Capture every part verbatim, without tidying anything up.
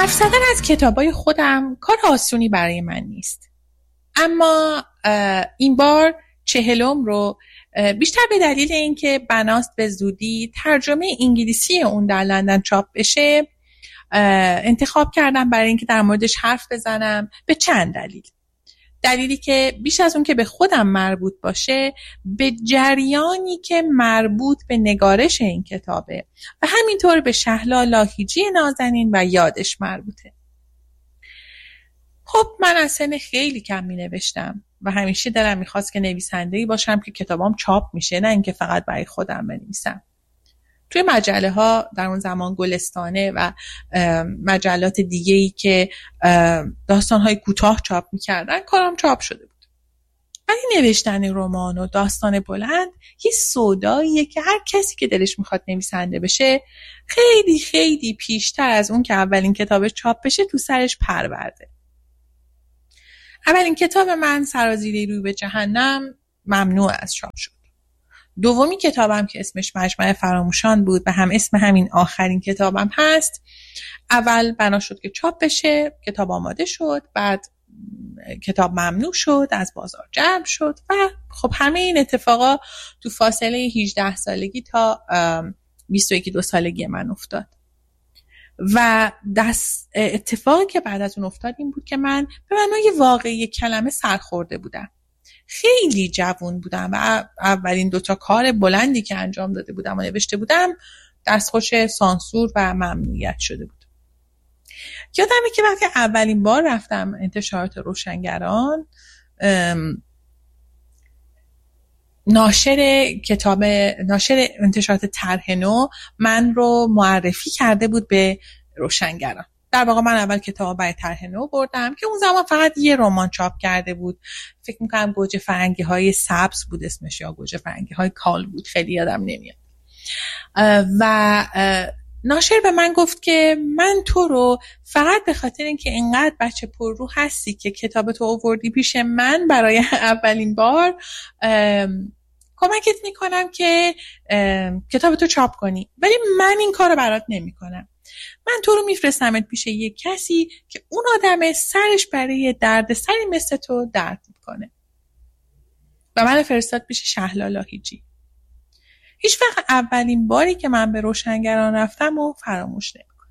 حرف زدن از کتابای خودم کار آسونی برای من نیست، اما این بار چهلم رو بیشتر به دلیل اینکه بناست به زودی ترجمه انگلیسی اون در لندن چاپ بشه انتخاب کردم برای اینکه در موردش حرف بزنم. به چند دلیل. دلیلی که بیش از اون که به خودم مربوط باشه، به جریانی که مربوط به نگارش این کتابه و همینطور به شهلا لاهیجی نازنین و یادش مربوطه. خب من از سن خیلی کم می نوشتم و همیشه دلم میخواست که نویسنده‌ای باشم که کتابام چاپ میشه، نه اینکه فقط برای خودم بنویسم. توی مجله ها در اون زمان گلستانه و مجلات دیگه‌ای که داستان‌های کوتاه چاپ می‌کردن کارم چاپ شده بود. ولی نوشتن رمان و داستان بلند یه سوداییه که هر کسی که دلش میخواد نویسنده بشه خیلی خیلی پیشتر از اون که اولین کتابش چاپ بشه تو سرش پرورده. اولین کتاب من سرازیری روی به جهنم ممنوع از چاپ شد. دومی کتابم که اسمش مجمع فراموشان بود و هم اسم همین آخرین کتابم هست، اول بنا شد که چاپ بشه، کتاب آماده شد، بعد کتاب ممنوع شد، از بازار جمع شد و خب همه این اتفاقا تو فاصله هجده سالگی تا بیست و یک دو سالگی من افتاد. و دست اتفاقی که بعد از اون افتاد این بود که من به معنای واقعی کلمه سرخورده بودم. خیلی جوان بودم و اولین دوتا کار بلندی که انجام داده بودم و نوشته بودم دستخوش سانسور و ممنوعیت شده بود. یادمه که وقتی اولین بار رفتم انتشارات روشنگران، ناشر کتاب ناشر انتشارات طرح نو من رو معرفی کرده بود به روشنگران. در واقع من اول کتاب برای طرح نو بردم که اون زمان فقط یه رمان چاپ کرده بود، فکر میکنم گوجه فرنگی های سبز بود اسمش یا گوجه فرنگی های کال بود، خیلی یادم نمیاد. و ناشر به من گفت که من تو رو فقط به خاطر اینکه اینقدر بچه پر رو هستی که کتاب تو آوردی پیش من برای اولین بار کمکت میکنم که کتاب تو چاپ کنی، ولی من این کار رو برات نمی کنم. من تو رو میفرستمت پیش یک کسی که اون آدم سرش برای درد سری مثل تو درد میکنه. و من فرستاد پیش شهلا لاهیجی. هیچ وقت اولین باری که من به روشنگران رفتم و فراموش نمیکنم.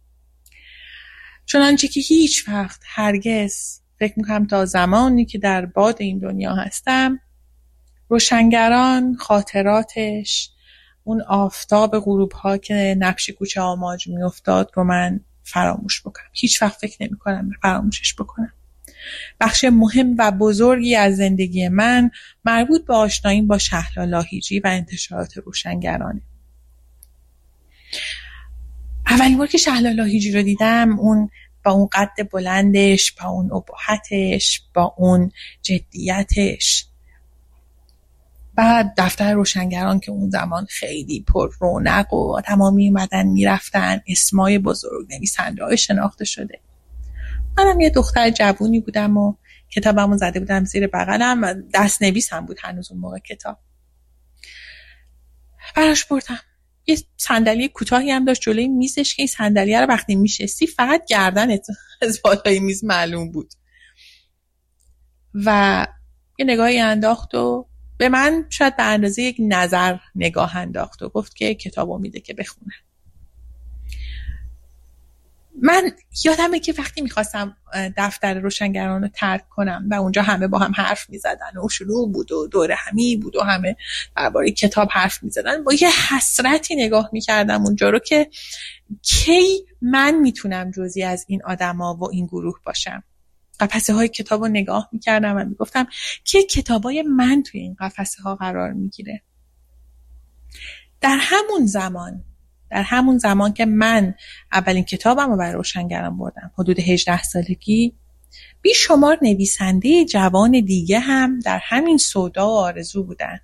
چنانچه که هیچ وقت هرگز فکر میکنم تا زمانی که در باد این دنیا هستم روشنگران، خاطراتش، اون آفتاب غروب ها که نقش کوچه آماج می افتاد رو من فراموش بکنم. هیچ وقت فکر نمی کنم فراموشش بکنم. بخش مهم و بزرگی از زندگی من مربوط به آشنایی با شهلا لاهیجی و انتشارات روشنگرانه. اولین بار که شهلا لاهیجی رو دیدم، اون با اون قد بلندش، با اون ابهتش، با اون جدیتش، بعد دفتر روشنگران که اون زمان خیلی پر رونق و تمامی اومدن میرفتن، اسمای بزرگ نویسنده‌های شناخته شده. منم یه دختر جوونی بودم و کتابمو زده بودم زیر بغلم و دست نویسم بود هنوز اون موقع کتاب. براش بردم. یه صندلی کوتاهی هم داشت جلوی میزش که این صندلیه رو وقتی میشستی فقط گردنت از بالای میز معلوم بود. و یه نگاهی انداخت و به من شاید به اندازه یک نظر نگاه انداخت و گفت که کتابو میده که بخونم. من یادمه که وقتی میخواستم دفتر روشنگران رو ترک کنم و اونجا همه با هم حرف میزدن و شروع بود و دور همی بود و همه درباره کتاب حرف میزدن، با یه حسرتی نگاه میکردم اونجا رو که کی من میتونم جزئی از این آدما و این گروه باشم. قفسه های کتاب رو نگاه میکردم و میگفتم که کتابای من توی این قفسه ها قرار میگیره. در همون زمان در همون زمان که من اولین کتابم رو برای روشنگران بردم، حدود هجده سالگی، بیشمار نویسنده جوان دیگه هم در همین سودا و آرزو بودن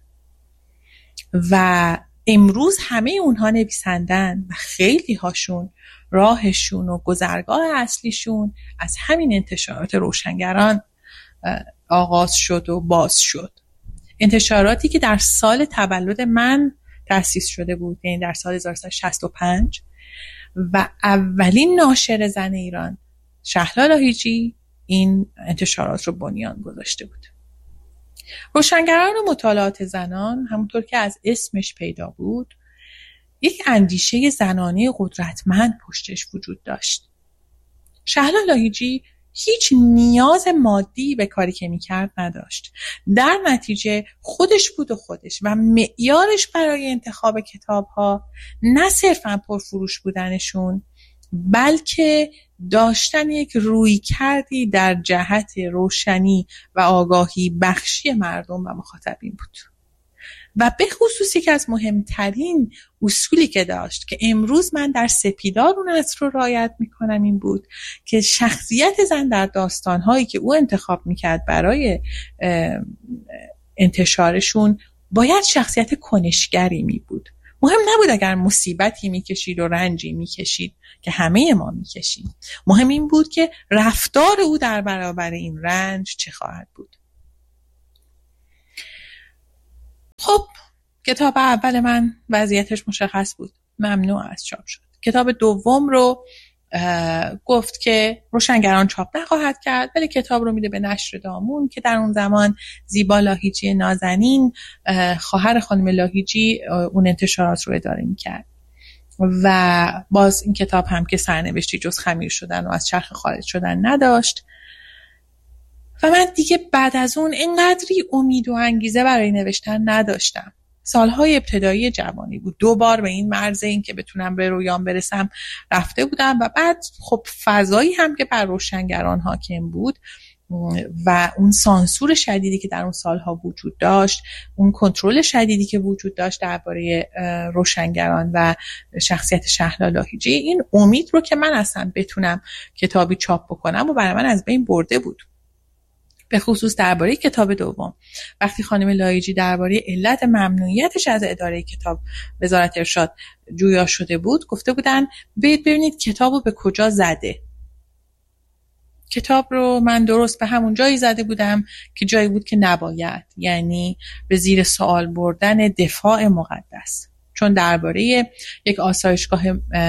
و امروز همه اونها نویسندن و خیلی هاشون راهشون و گذرگاه اصلیشون از همین انتشارات روشنگران آغاز شد و باز شد. انتشاراتی که در سال تولد من تأسیس شده بود، یعنی در سال هزار و سیصد و شصت و پنج، و اولین ناشر زن ایران شهلا لاهیجی این انتشارات رو بنیان گذاشته بود. روشنگران و مطالعات زنان همونطور که از اسمش پیدا بود یک اندیشه زنانه قدرتمند پشتش وجود داشت. شهلا لاهیجی هیچ نیاز مادی به کاری که میکرد نداشت. در نتیجه خودش بود و خودش و معیارش برای انتخاب کتاب‌ها نه صرفاً پرفروش بودنشون، بلکه داشتن یک رویکردی در جهت روشنی و آگاهی بخشی مردم و مخاطبین بود. و به خصوص یکی از مهمترین اصولی که داشت که امروز من در سپیدار اون اصل رو رعایت میکنم این بود که شخصیت زن در داستانهایی که او انتخاب میکرد برای انتشارشون باید شخصیت کنشگری می بود. مهم نبود اگر مصیبتی میکشید و رنجی میکشید که همه ما میکشیم. مهم این بود که رفتار او در برابر این رنج چه خواهد بود. خب کتاب اول من وضعیتش مشخص بود، ممنوع از چاپ شد. کتاب دوم رو گفت که روشنگران چاپ نخواهد کرد، ولی کتاب رو میده به نشر دامون که در اون زمان زیبا لاهیجی نازنین خواهر خانم لاهیجی اون انتشارات رو اداره میکرد و باز این کتاب هم که سرنوشتی جز خمیر شدن و از چرخ خارج شدن نداشت و من دیگه بعد از اون اینقدری امید و انگیزه برای نوشتن نداشتم. سالهای ابتدایی جوانی بود، دو بار به این مرز این که بتونم به رویام برسم رفته بودم و بعد خب فضایی هم که بر روشنگران حاکم بود و اون سانسور شدیدی که در اون سالها وجود داشت، اون کنترل شدیدی که وجود داشت درباره روشنگران و شخصیت شهلا لاهیجی، این امید رو که من اصلا بتونم کتابی چاپ بکنم و برای من از بین برده بود. به خصوص درباره کتاب دوم وقتی خانم لاهیجی درباره علت ممنوعیتش از اداره کتاب وزارت ارشاد جویا شده بود، گفته بودن ببینید کتابو به کجا زده. کتاب رو من درست به همون جایی زده بودم که جایی بود که نباید، یعنی به زیر سوال بردن دفاع مقدس، چون درباره یک آسایشگاه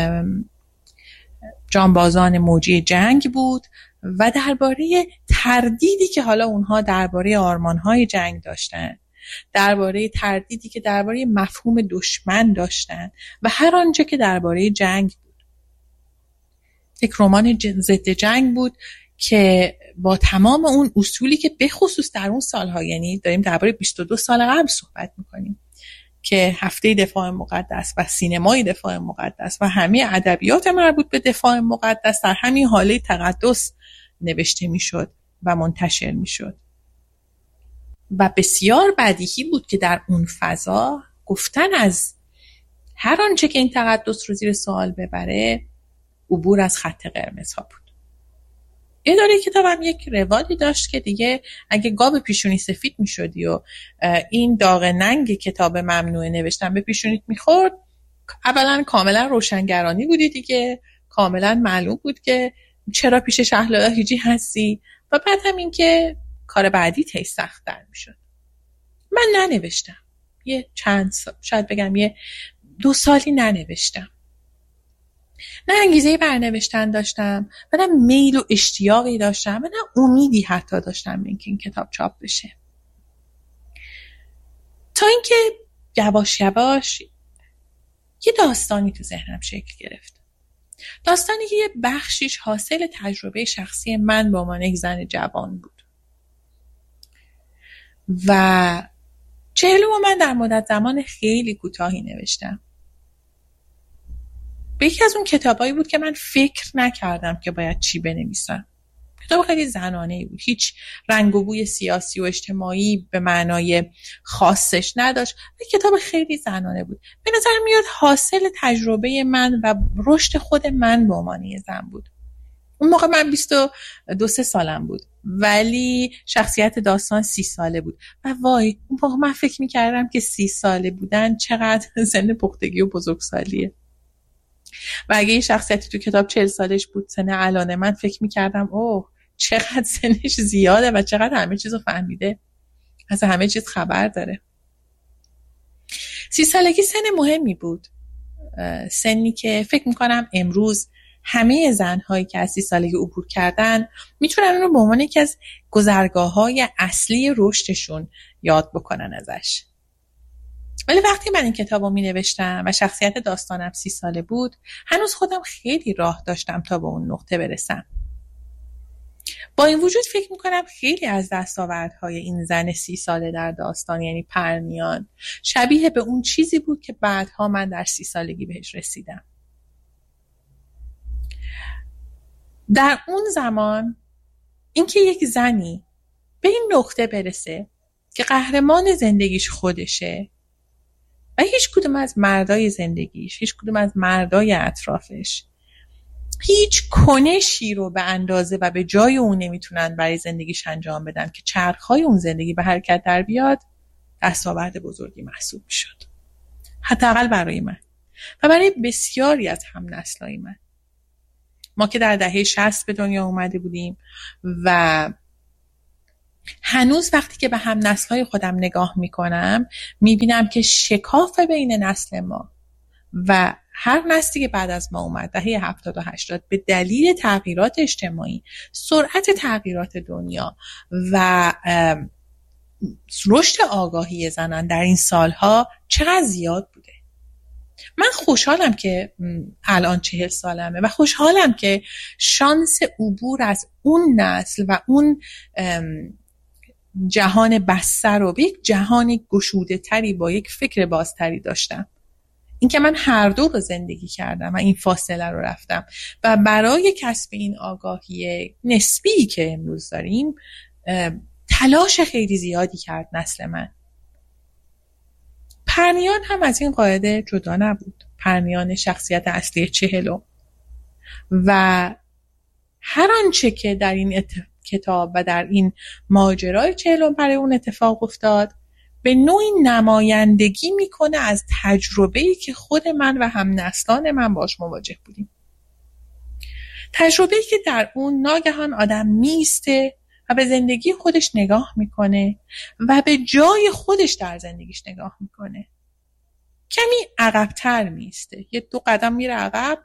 جانبازان موجی جنگ بود و درباره تردیدی که حالا اونها درباره آرمان‌های جنگ داشتن، درباره تردیدی که درباره مفهوم دشمن داشتن و هر آنچه که درباره جنگ بود. یک رمان ضد جنگ بود که با تمام اون اصولی که به خصوص در اون سالها، یعنی داریم درباره بیست و دو سال قبل صحبت میکنیم که هفته دفاع مقدس و سینمای دفاع مقدس و همه ادبیات مربوط به دفاع مقدس در همین حاله تقدس نوشته میشد و منتشر میشد و بسیار بدیهی بود که در اون فضا گفتن از هر آنچه که این تقدس رو زیر سوال ببره عبور از خط قرمز ها بود. اداره کتاب هم یک روالی داشت که دیگه اگه گاب پیشونی سفید میشدی و این داغ ننگ کتاب ممنوع نوشتن به پیشونیت میخورد، اولا کاملا روشنگرانی بودی دیگه، کاملا معلوم بود که چرا پیش شهلا لاهیجی هستی و بعد هم این که کار بعدی تی سخت‌تر میشد. من ننوشتم، یه چند سال، شاید بگم یه دو سالی ننوشتم، نه انگیزه برنوشتن داشتم و نه میل و اشتیاقی داشتم و نه امیدی حتی داشتم اینکه این کتاب چاپ بشه، تا اینکه یواش یواش یه داستانی تو ذهنم شکل گرفت. داستانی که یه بخشیش حاصل تجربه شخصی من به عنوان یک زن جوان بود و چهلم من در مدت زمان خیلی کوتاهی نوشتم. به یکی از اون کتابایی بود که من فکر نکردم که باید چی بنویسم. کتاب خیلی زنانه‌ای بود، هیچ رنگ و بوی سیاسی و اجتماعی به معنای خاصش نداشت، کتاب خیلی زنانه بود. به نظر میاد حاصل تجربه من و رشد خود من به عنوان زن بود. اون موقع من بیست و دو سه سالم بود ولی شخصیت داستان سی ساله بود و وای اون موقع من فکر میکردم که سی ساله بودن چقدر سن پختگی و بزرگسالیه و اگه این شخصیتی تو کتاب چهل سالش بود سن الان من، فکر میکردم اوه چقدر سنش زیاده و چقدر همه چیزو فهمیده، از همه چیز خبر داره. سی سالگی سن مهمی بود سنی که فکر میکنم امروز همه زنهایی که از سی سالگی عبور کردن میتونن اون رو به عنوان یکی از گذرگاه‌های اصلی رشدشون یاد بکنن ازش. ولی وقتی من این کتاب رو می نوشتم و شخصیت داستانم سی ساله بود، هنوز خودم خیلی راه داشتم تا به اون نقطه برسم. با این وجود فکر میکنم خیلی از دستاوردهای این زن سی ساله در داستان، یعنی پرنیان، شبیه به اون چیزی بود که بعدها من در سی سالگی بهش رسیدم. در اون زمان اینکه یک زنی به این نقطه برسه که قهرمان زندگیش خودشه و هیچ کدوم از مردای زندگیش، هیچ کدوم از مردای اطرافش هیچ کنشی رو به اندازه و به جای اون نمیتونن برای زندگیش انجام بدن که چرخهای اون زندگی به حرکت در بیاد، دستاورد بزرگی محسوب میشد. حداقل برای من و برای بسیاری از هم نسلای من. ما که در دهه شصت به دنیا اومده بودیم و هنوز وقتی که به هم نسل‌های خودم نگاه میکنم میبینم که شکاف بین نسل ما و هر نسلی که بعد از ما اومد دهه هفتاد و هشتاد به دلیل تغییرات اجتماعی، سرعت تغییرات دنیا و رشد آگاهی زنان در این سالها چقدر زیاد بوده. من خوشحالم که الان چهل سالمه و خوشحالم که شانس عبور از اون نسل و اون جهان بسته رو به یک جهان گشوده تری با یک فکر بازتری داشتم. این که من هر دو رو زندگی کردم و این فاصله رو رفتم و برای کسب این آگاهی نسبی که امروز داریم تلاش خیلی زیادی کرد نسل من. پرنیان هم از این قاعده جدا نبود. پرنیان شخصیت اصلی چهلم و هر آنچه که در این ات... کتاب و در این ماجرای چهلم برای اون اتفاق افتاد به نوعی نمایندگی میکنه از تجربه‌ای که خود من و هم نسلان من باش مواجه بودیم. تجربه‌ای که در اون ناگهان آدم میسته و به زندگی خودش نگاه میکنه و به جای خودش در زندگیش نگاه میکنه. کمی عقب‌تر میسته، یه دو قدم میره عقب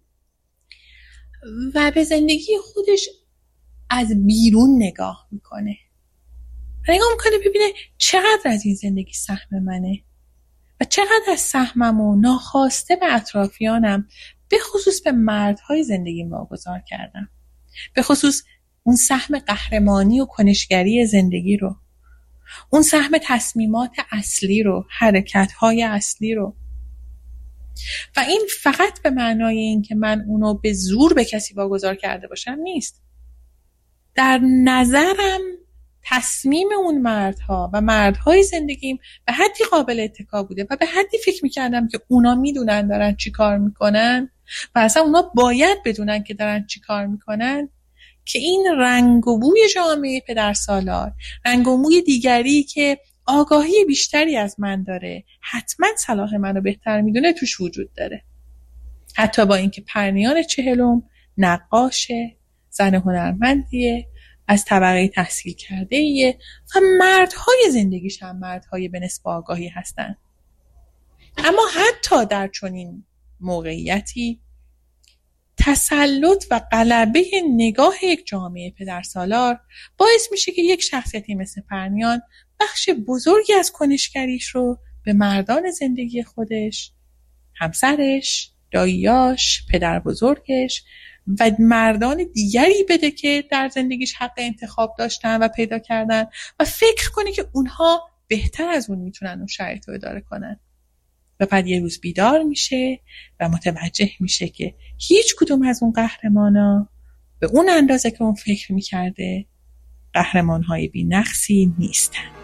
و به زندگی خودش از بیرون نگاه میکنه. نگاه میکنه ببینه چقدر از این زندگی سهم منه و چقدر از سهمم و ناخواسته به اطرافیانم به خصوص به مردهای زندگیم واگذار کردم. به خصوص اون سهم قهرمانی و کنشگری زندگی رو، اون سهم تصمیمات اصلی رو، حرکت‌های اصلی رو. و این فقط به معنای این که من اونو به زور به کسی واگذار کرده باشم نیست. در نظرم تصمیم اون مردها و مردهای زندگیم به حدی قابل اتکا بوده و به حدی فکر میکردم که اونا میدونن دارن چی کار میکنن و اصلا اونا باید بدونن که دارن چی کار میکنن که این رنگ و بوی جامعه پدرسالار، رنگ و بوی دیگری که آگاهی بیشتری از من داره، حتما صلاح منو بهتر میدونه، توش وجود داره. حتی با اینکه پرنیان چهلم نقاشه، زن هنرمندیه، از طبقه تحصیل کرده ایه و مردهای زندگیش هم مردهای به نسبت آگاهی هستن. اما حتی در چنین موقعیتی تسلط و غلبه نگاه یک جامعه پدرسالار باعث میشه که یک شخصیتی مثل پرنیان بخش بزرگی از کنشگریش رو به مردان زندگی خودش، همسرش، داییاش، پدر بزرگش و مردان دیگری بده که در زندگیش حق انتخاب داشتن و پیدا کردن و فکر کنه که اونها بهتر از اون میتونن اون شرایط رو اداره کنن. و بعد یه روز بیدار میشه و متوجه میشه که هیچ کدوم از اون قهرمانا به اون اندازه که اون فکر میکرده قهرمانهای بی نقصی نیستن.